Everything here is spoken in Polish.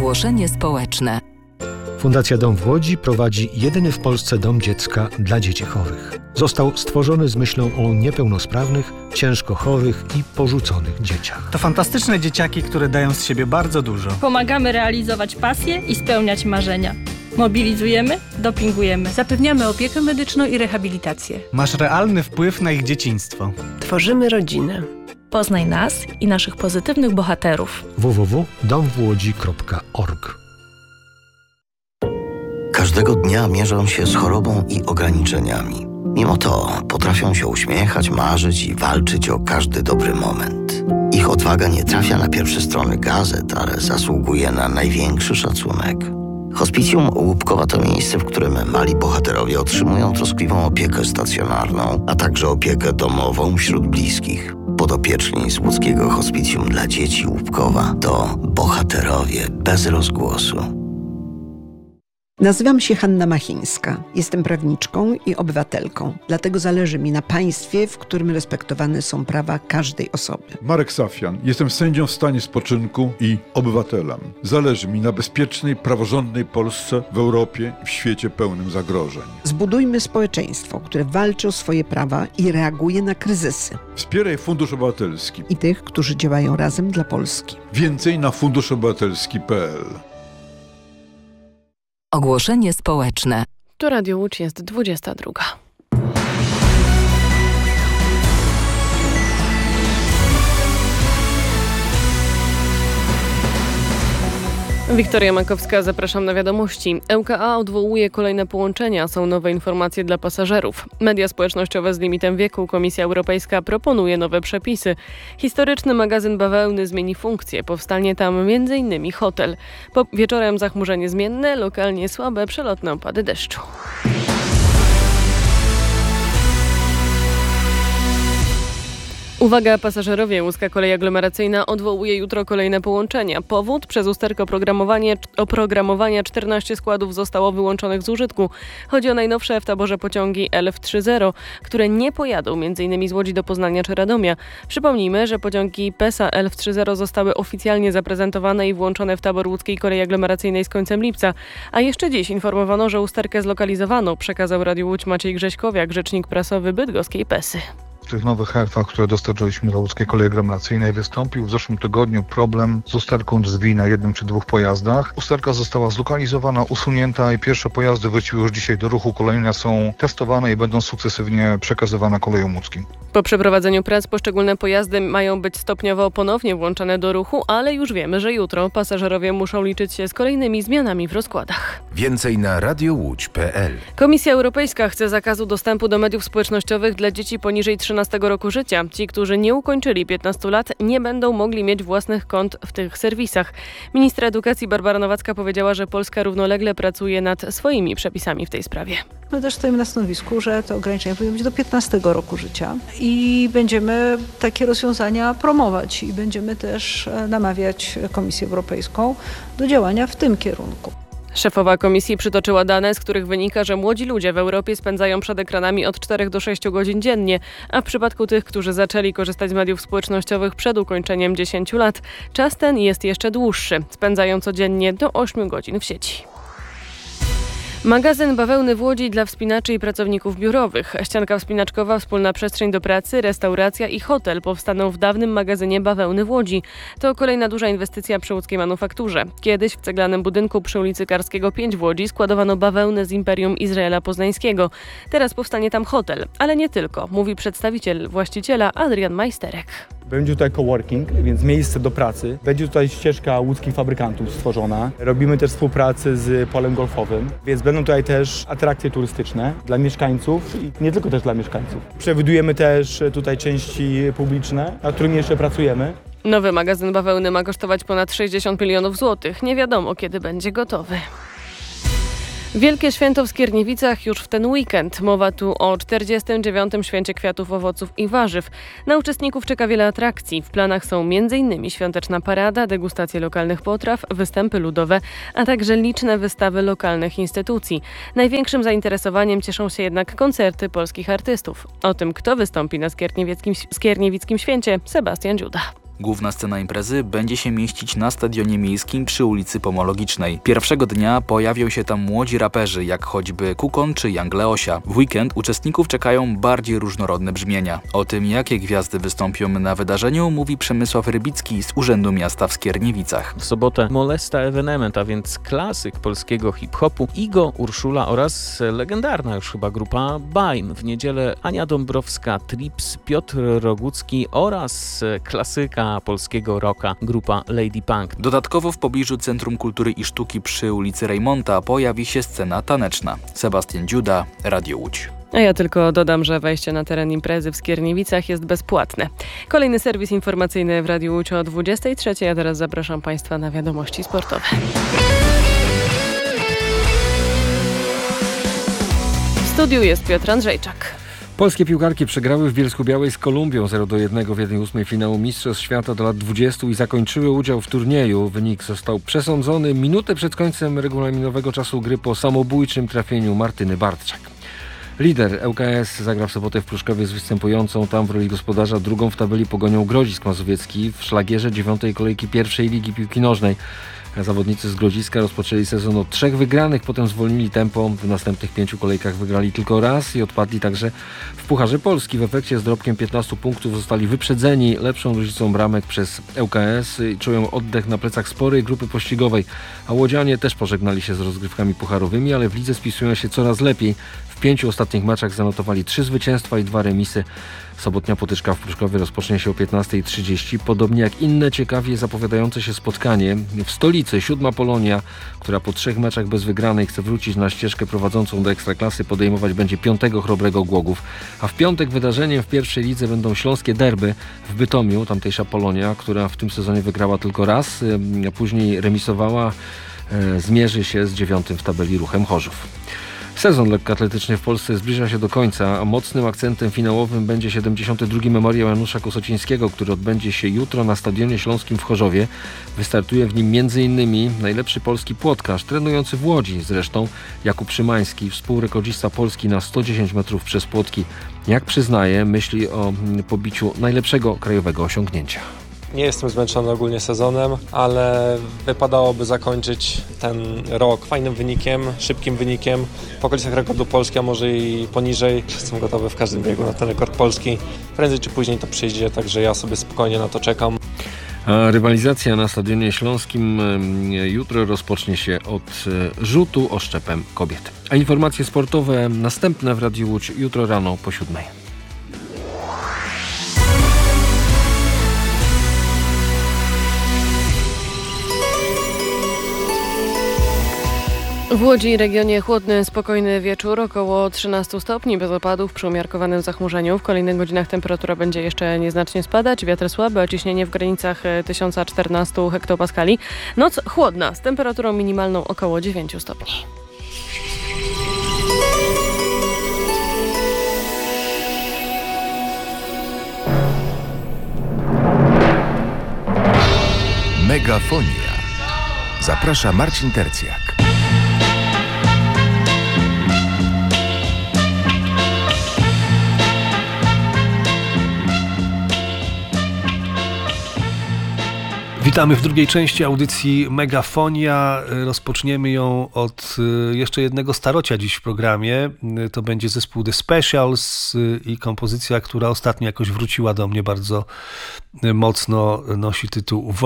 Ogłoszenie społeczne. Fundacja Dom w Łodzi prowadzi jedyny w Polsce dom dziecka dla dzieci chorych. Został stworzony z myślą o niepełnosprawnych, ciężko chorych i porzuconych dzieciach. To fantastyczne dzieciaki, które dają z siebie bardzo dużo. Pomagamy realizować pasje i spełniać marzenia. Mobilizujemy, dopingujemy. Zapewniamy opiekę medyczną i rehabilitację. Masz realny wpływ na ich dzieciństwo. Tworzymy rodzinę. Poznaj nas i naszych pozytywnych bohaterów. www.domwłodzi.org. Każdego dnia mierzą się z chorobą i ograniczeniami. Mimo to potrafią się uśmiechać, marzyć i walczyć o każdy dobry moment. Ich odwaga nie trafia na pierwsze strony gazet, ale zasługuje na największy szacunek. Hospicjum Łupkowa to miejsce, w którym mali bohaterowie otrzymują troskliwą opiekę stacjonarną, a także opiekę domową wśród bliskich. Podopieczni z łódzkiego Hospicjum dla Dzieci Łupkowa to bohaterowie bez rozgłosu. Nazywam się Hanna Machińska. Jestem prawniczką i obywatelką. Dlatego zależy mi na państwie, w którym respektowane są prawa każdej osoby. Marek Safian. Jestem sędzią w stanie spoczynku i obywatelem. Zależy mi na bezpiecznej, praworządnej Polsce w Europie i w świecie pełnym zagrożeń. Zbudujmy społeczeństwo, które walczy o swoje prawa i reaguje na kryzysy. Wspieraj Fundusz Obywatelski I tych, którzy działają razem dla Polski. Więcej na funduszobywatelski.pl. Ogłoszenie społeczne. Tu Radio Łódź, jest 22. Wiktoria Makowska, zapraszam na wiadomości. ŁKA odwołuje kolejne połączenia, są nowe informacje dla pasażerów. Media społecznościowe z limitem wieku, Komisja Europejska proponuje nowe przepisy. Historyczny magazyn bawełny zmieni funkcję, powstanie tam m.in. hotel. Wieczorem zachmurzenie zmienne, lokalnie słabe przelotne opady deszczu. Uwaga, pasażerowie, Łódzka Kolej Aglomeracyjna odwołuje jutro kolejne połączenia. Powód? Przez usterkę oprogramowania 14 składów zostało wyłączonych z użytku. Chodzi o najnowsze w taborze pociągi LF30, które nie pojadą m.in. z Łodzi do Poznania czy Radomia. Przypomnijmy, że pociągi PESA LF30 zostały oficjalnie zaprezentowane i włączone w tabor Łódzkiej Kolei Aglomeracyjnej z końcem lipca. A jeszcze dziś informowano, że usterkę zlokalizowano, przekazał Radiu Łódź Maciej Grześkowiak, rzecznik prasowy bydgoskiej PESY. W tych nowych elfach, które dostarczyliśmy do Łódzkiej Kolei Aglomeracyjnej, wystąpił w zeszłym tygodniu problem z usterką drzwi na jednym czy dwóch pojazdach. Usterka została zlokalizowana, usunięta i pierwsze pojazdy wróciły już dzisiaj do ruchu. Kolejne są testowane i będą sukcesywnie przekazywane kolejom łódzkim. Po przeprowadzeniu prac poszczególne pojazdy mają być stopniowo ponownie włączone do ruchu, ale już wiemy, że jutro pasażerowie muszą liczyć się z kolejnymi zmianami w rozkładach. Więcej na radiołódź.pl. Komisja Europejska chce zakazu dostępu do mediów społecznościowych dla dzieci poniżej 13 roku życia. Ci, którzy nie ukończyli 15 lat, nie będą mogli mieć własnych kont w tych serwisach. Ministra edukacji Barbara Nowacka powiedziała, że Polska równolegle pracuje nad swoimi przepisami w tej sprawie. My też stoimy na stanowisku, że to ograniczenie powinno być do 15 roku życia i będziemy takie rozwiązania promować i będziemy też namawiać Komisję Europejską do działania w tym kierunku. Szefowa komisji przytoczyła dane, z których wynika, że młodzi ludzie w Europie spędzają przed ekranami od 4 do 6 godzin dziennie, a w przypadku tych, którzy zaczęli korzystać z mediów społecznościowych przed ukończeniem 10 lat, czas ten jest jeszcze dłuższy. Spędzają codziennie do 8 godzin w sieci. Magazyn bawełny w Łodzi dla wspinaczy i pracowników biurowych. Ścianka wspinaczkowa, wspólna przestrzeń do pracy, restauracja i hotel powstaną w dawnym magazynie bawełny w Łodzi. To kolejna duża inwestycja przy łódzkiej manufakturze. Kiedyś w ceglanym budynku przy ulicy Karskiego 5 w Łodzi składowano bawełnę z Imperium Izraela Poznańskiego. Teraz powstanie tam hotel, ale nie tylko, mówi przedstawiciel właściciela Adrian Majsterek. Będzie tutaj coworking, więc miejsce do pracy. Będzie tutaj ścieżka łódzkich fabrykantów stworzona. Robimy też współpracę z polem golfowym, więc będą tutaj też atrakcje turystyczne dla mieszkańców i nie tylko też dla mieszkańców. Przewidujemy też tutaj części publiczne, nad którymi jeszcze pracujemy. Nowy magazyn bawełny ma kosztować ponad 60 milionów złotych. Nie wiadomo, kiedy będzie gotowy. Wielkie święto w Skierniewicach już w ten weekend. Mowa tu o 49. Święcie Kwiatów, Owoców i Warzyw. Na uczestników czeka wiele atrakcji. W planach są m.in. świąteczna parada, degustacje lokalnych potraw, występy ludowe, a także liczne wystawy lokalnych instytucji. Największym zainteresowaniem cieszą się jednak koncerty polskich artystów. O tym, kto wystąpi na skierniewickim święcie, Sebastian Dziuda. Główna scena imprezy będzie się mieścić na stadionie miejskim przy ulicy Pomologicznej. Pierwszego dnia pojawią się tam młodzi raperzy, jak choćby Kukon czy Young Leosia. W weekend uczestników czekają bardziej różnorodne brzmienia. O tym, jakie gwiazdy wystąpią na wydarzeniu, mówi Przemysław Rybicki z Urzędu Miasta w Skierniewicach. W sobotę Molesta Evenement, a więc klasyk polskiego hip-hopu, Igo, Urszula oraz legendarna już chyba grupa Baim. W niedzielę Ania Dąbrowska, Trips, Piotr Rogucki oraz klasyka polskiego rocka, grupa Lady Punk. Dodatkowo w pobliżu Centrum Kultury i Sztuki przy ulicy Rejmonta pojawi się scena taneczna. Sebastian Dziuda, Radio Łódź. A ja tylko dodam, że wejście na teren imprezy w Skierniewicach jest bezpłatne. Kolejny serwis informacyjny w Radiu Łódź o 23:00, a teraz zapraszam Państwa na wiadomości sportowe. W studiu jest Piotr Andrzejczak. Polskie piłkarki przegrały w Bielsku-Białej z Kolumbią 0-1 w 1/8 finału Mistrzostw Świata do lat 20 i zakończyły udział w turnieju. Wynik został przesądzony minutę przed końcem regulaminowego czasu gry po samobójczym trafieniu Martyny Bartczak. Lider ŁKS zagra w sobotę w Pruszkowie z występującą tam w roli gospodarza drugą w tabeli Pogonią Grodzisk Mazowiecki w szlagierze 9. kolejki pierwszej ligi piłki nożnej. Zawodnicy z Grodziska rozpoczęli sezon od 3 wygranych, potem zwolnili tempo. W następnych 5 kolejkach wygrali tylko raz i odpadli także w Pucharze Polski. W efekcie z dorobkiem 15 punktów zostali wyprzedzeni lepszą różnicą bramek przez ŁKS i czują oddech na plecach sporej grupy pościgowej. A łodzianie też pożegnali się z rozgrywkami pucharowymi, ale w lidze spisują się coraz lepiej. W 5 ostatnich meczach zanotowali 3 zwycięstwa i 2 remisy. Sobotnia potyczka w Pruszkowie rozpocznie się o 15:30. Podobnie jak inne ciekawie zapowiadające się spotkanie w stolicy 7. Polonia, która po 3 meczach bez wygranej chce wrócić na ścieżkę prowadzącą do Ekstraklasy, podejmować będzie 5. Chrobrego Głogów. A w piątek wydarzeniem w pierwszej lidze będą śląskie derby w Bytomiu. Tamtejsza Polonia, która w tym sezonie wygrała tylko raz, a później remisowała, zmierzy się z 9. w tabeli Ruchem Chorzów. Sezon lekkoatletyczny w Polsce zbliża się do końca, a mocnym akcentem finałowym będzie 72. Memoriał Janusza Kosocińskiego, który odbędzie się jutro na Stadionie Śląskim w Chorzowie. Wystartuje w nim m.in. najlepszy polski płotkarz, trenujący w Łodzi zresztą, Jakub Szymański, współrekordzista Polski na 110 metrów przez płotki. Jak przyznaje, myśli o pobiciu najlepszego krajowego osiągnięcia. Nie jestem zmęczony ogólnie sezonem, ale wypadałoby zakończyć ten rok fajnym wynikiem, szybkim wynikiem, w okolicach rekordu Polski, a może i poniżej. Jestem gotowy w każdym biegu na ten rekord Polski. Prędzej czy później to przyjdzie, także ja sobie spokojnie na to czekam. A rywalizacja na Stadionie Śląskim jutro rozpocznie się od rzutu oszczepem kobiet. A informacje sportowe następne w Radiu Łódź jutro rano po 7:00. W Łodzi i regionie chłodny, spokojny wieczór, około 13 stopni, bez opadów przy umiarkowanym zachmurzeniu. W kolejnych godzinach temperatura będzie jeszcze nieznacznie spadać, wiatr słaby, a ciśnienie w granicach 1014 hektopaskali. Noc chłodna, z temperaturą minimalną około 9 stopni. Megafonia. Zaprasza Marcin Tercjak. Witamy w drugiej części audycji Megafonia. Rozpoczniemy ją od jeszcze jednego starocia dziś w programie. To będzie zespół The Specials i kompozycja, która ostatnio jakoś wróciła do mnie bardzo mocno, nosi tytuł